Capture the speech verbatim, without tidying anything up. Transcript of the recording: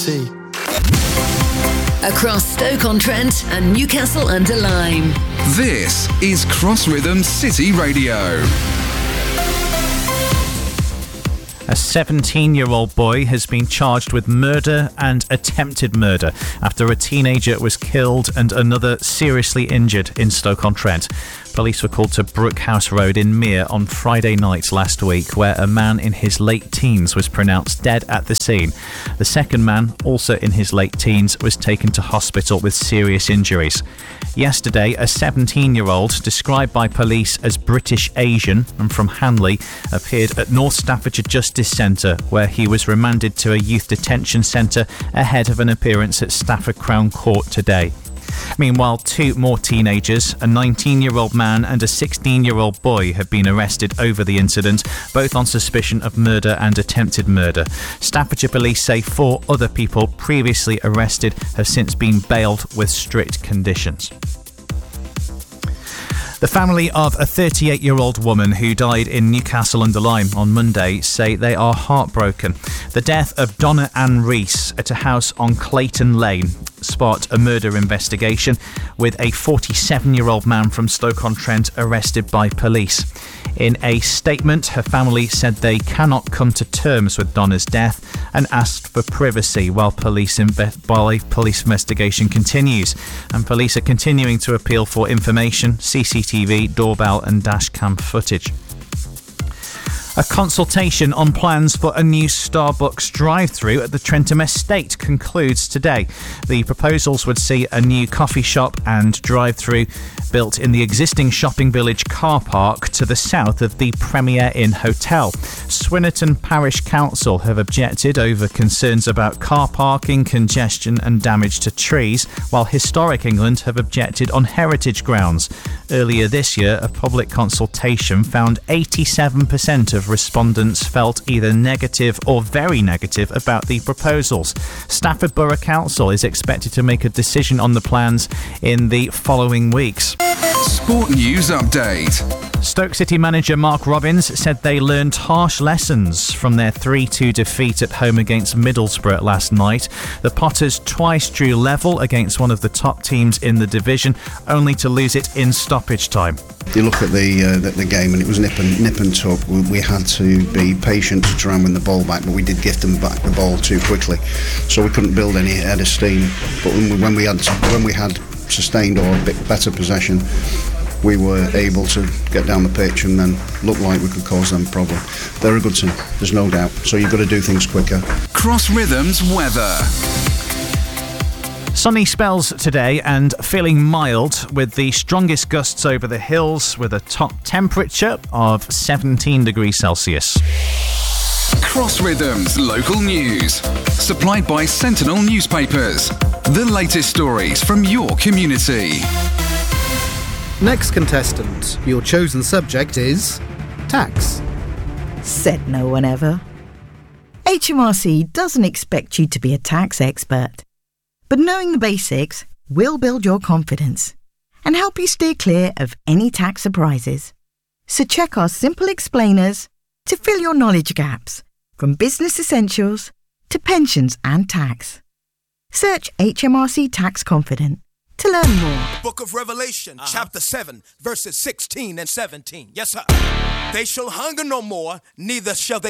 C. Across Stoke-on-Trent and Newcastle-under-Lyme. This is Cross Rhythm City Radio. A seventeen-year-old boy has been charged with murder and attempted murder after a teenager was killed and another seriously injured in Stoke-on-Trent. Police were called to Brookhouse Road in Mere on Friday night last week, where a man in his late teens was pronounced dead at the scene. The second man, also in his late teens, was taken to hospital with serious injuries. Yesterday, a seventeen-year-old, described by police as British Asian and from Hanley, appeared at North Staffordshire Justice Centre, where he was remanded to a youth detention centre ahead of an appearance at Stafford Crown Court today. Meanwhile, two more teenagers, a nineteen-year-old man and a sixteen-year-old boy, have been arrested over the incident, both on suspicion of murder and attempted murder. Staffordshire Police say four other people previously arrested have since been bailed with strict conditions. The family of a thirty-eight-year-old woman who died in Newcastle-under-Lyme on Monday say they are heartbroken. The death of Donna Ann Rees at a house on Clayton Lane sparked a murder investigation, with a forty-seven-year-old man from Stoke-on-Trent arrested by police. In a statement, her family said they cannot come to terms with Donna's death and asked for privacy while police, inve- while a police investigation continues. And police are continuing to appeal for information, C C T V, doorbell and dashcam footage. A consultation on plans for a new Starbucks drive-through at the Trentham Estate concludes today. The proposals would see a new coffee shop and drive-through built in the existing shopping village car park to the south of the Premier Inn Hotel. Swinnerton Parish Council have objected over concerns about car parking, congestion and damage to trees, while Historic England have objected on heritage grounds. Earlier this year, a public consultation found eighty-seven percent of respondents felt either negative or very negative about the proposals. Stafford Borough Council is expected to make a decision on the plans in the following weeks. Sport News Update. Stoke City manager Mark Robbins said they learned harsh lessons from their three two defeat at home against Middlesbrough last night. The Potters twice drew level against one of the top teams in the division, only to lose it in stoppage time. You look at the, uh, the the game and it was nip and, nip and tuck. We, we had to be patient to try and win the ball back, but we did gift them back the ball too quickly, so we couldn't build any head of steam. But when we, when we had when we had sustained or a bit better possession, we were able to get down the pitch and then look like we could cause them a problem. They're a good team, there's no doubt, so you've got to do things quicker. Cross Rhythms weather. Sunny spells today and feeling mild, with the strongest gusts over the hills, with a top temperature of seventeen degrees Celsius. Cross Rhythms local news. Supplied by Sentinel Newspapers. The latest stories from your community. Next contestant, your chosen subject is tax. Said no one ever. H M R C doesn't expect you to be a tax expert, but knowing the basics will build your confidence and help you steer clear of any tax surprises. So check our simple explainers to fill your knowledge gaps, from business essentials to pensions and tax. Search H M R C Tax Confident to learn more. Book of Revelation, uh-huh. chapter seven, verses sixteen and seventeen. Yes, sir. They shall hunger no more, neither shall they